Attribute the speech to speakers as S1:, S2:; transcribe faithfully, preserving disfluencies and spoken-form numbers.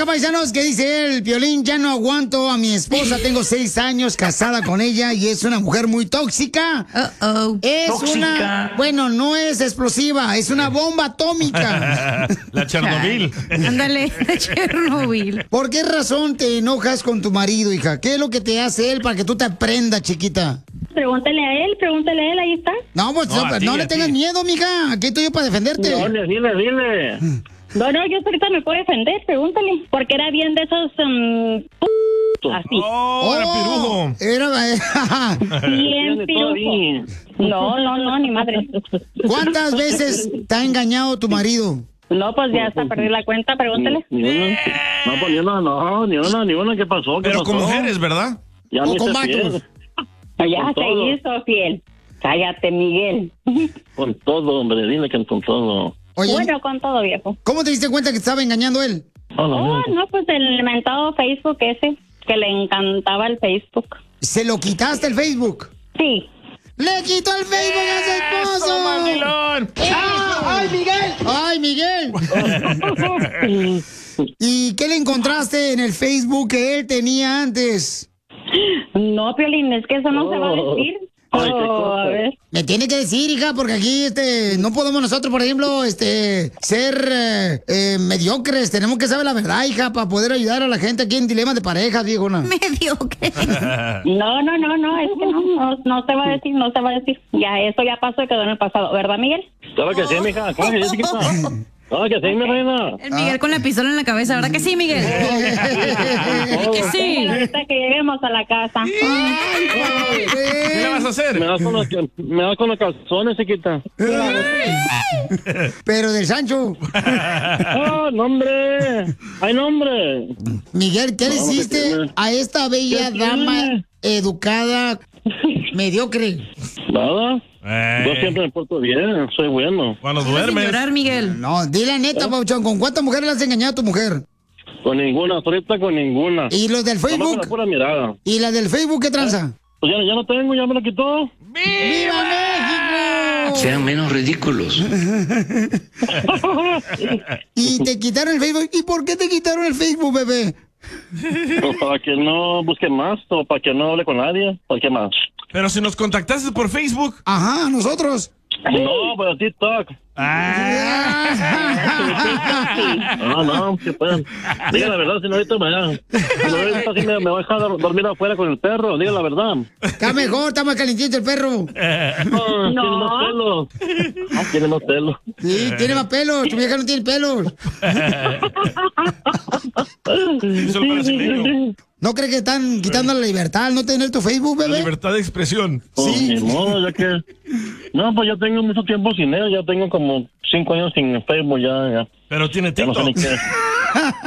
S1: Oiga, paisanos, ¿qué dice él? Piolín, ya no aguanto a mi esposa. Tengo seis años casada con ella y es una mujer muy tóxica.
S2: Uh-oh.
S1: Es
S3: Tóxica.
S1: una... Bueno, no es explosiva, es una bomba atómica.
S3: La Chernobyl.
S2: Ándale, Chernobyl.
S1: ¿Por qué razón te enojas con tu marido, hija? ¿Qué es lo que te hace él para que tú te aprendas, chiquita?
S4: Pregúntale a él, pregúntale a él, ahí está.
S1: No, pues
S3: No,
S1: no,
S3: a
S1: pues,
S3: ti,
S1: no
S3: a
S1: le tengas
S3: ti.
S1: miedo, mija. Aquí estoy yo para defenderte.
S5: Dile, dile, dile.
S4: No, no, yo ahorita me puedo defender, pregúntale. Porque era bien de esos... um, así.
S3: Oh, era pirujo.
S1: Era...
S4: Bien
S5: Tiene
S4: pirujo.
S5: todavía.
S4: No, no, no, ni madre.
S1: ¿Cuántas veces te ha engañado tu marido?
S4: No, pues ya hasta perdí la cuenta, pregúntale.
S5: Ni una. No, pues ni una, no, ni una, ni una. ¿Qué pasó? ¿Qué
S3: Pero
S5: pasó?
S3: con mujeres, ¿verdad?
S5: Ya
S1: O
S5: me
S1: con
S5: hice
S1: vatos.
S5: fiel.
S4: Ya
S5: Con
S4: se
S5: todo.
S4: hizo fiel. Cállate, Miguel.
S5: Con todo, hombre, dile que con todo.
S1: Oye,
S4: Bueno, con todo, viejo.
S1: ¿cómo te diste cuenta que te estaba engañando él?
S5: Hola,
S4: Oh,
S5: amigo.
S4: no, pues el mentado Facebook ese, que le encantaba el Facebook.
S1: ¿Se lo quitaste el Facebook?
S4: Sí.
S1: ¡Le quitó el Facebook a su esposo!
S3: ¡Eso, mandilón!
S1: ¡Ah! ¡Ay, Miguel! ¡Ay, Miguel! ¿Y qué le encontraste en el Facebook que él tenía antes?
S4: No, Piolín, es que eso no se va a decir.
S5: Ay, qué
S4: Oh,
S5: cosa.
S4: a ver.
S1: Me tiene que decir, hija, porque aquí este no podemos nosotros, por ejemplo, este ser eh, eh, mediocres. Tenemos que saber la verdad, hija, para poder ayudar a la gente aquí en dilemas de parejas, viejona.
S2: Mediocre.
S4: No, no, no, no, es que no, no, no se va a decir, no se va a decir. Ya, eso ya pasó y quedó en el pasado, ¿verdad, Miguel?
S5: Claro que sí, mija. Claro que sí, chiquita. Claro que sí, mi reina.
S2: El Miguel con la pistola en la cabeza, ¿verdad que sí, Miguel? que sí.
S4: Ahorita que lleguemos a la casa.
S3: ¿Qué le vas a hacer?
S5: Me das con los, me das con los calzones, chiquita.
S1: Pero del Sancho.
S5: ¡Oh, nombre! ¡Ay, nombre!
S1: Miguel, ¿qué le
S5: No,
S1: hiciste
S5: ¿qué tiene?
S1: a esta bella
S5: ¿Qué
S1: dama
S5: tiene?
S1: educada, mediocre?
S5: Nada.
S3: Eh,
S5: Yo siempre me porto bien, soy bueno.
S3: Cuando
S2: Sin
S3: duermes.
S2: llorar, Miguel.
S1: No, di la neta, Pauchón, ¿con cuántas mujeres le has engañado a tu mujer?
S5: Con ninguna, ahorita con ninguna.
S1: ¿Y los del
S5: Nomás con la
S1: Facebook?
S5: pura mirada.
S1: ¿Y la del Facebook qué tranza?
S5: Pues ya, ya no tengo, ya me lo quitó.
S1: ¡Viva México!
S6: Sean menos ridículos.
S1: Y te quitaron el Facebook. ¿Y por qué te quitaron el Facebook, bebé?
S5: Pues para que no busque más, o para que no hable con nadie. ¿Para qué más?
S3: Pero si nos contactaste por Facebook.
S1: Ajá, nosotros.
S5: No, pero TikTok. No, no, que puedan. Diga la verdad, si no ahorita me da. Ahorita sí me, me va a dejar dor- dormir afuera con el perro, diga la verdad.
S1: Está mejor, está más calentito el perro.
S5: Ah, Tiene más pelo. Ah, Tiene más pelo.
S1: Sí, tiene más pelos. Tu vieja no tiene pelos.
S3: Hizo el brasileño.
S1: ¿No crees que están quitando la libertad al no tener tu Facebook,
S3: La
S1: bebé?
S3: libertad de expresión.
S5: Pues,
S1: Sí.
S5: ni modo, ya que. No, pues ya tengo mucho tiempo sin él, ya tengo como cinco años sin Facebook, ya, ya.
S3: Pero tiene
S5: Ya no sé
S3: TikTok.
S5: ni qué.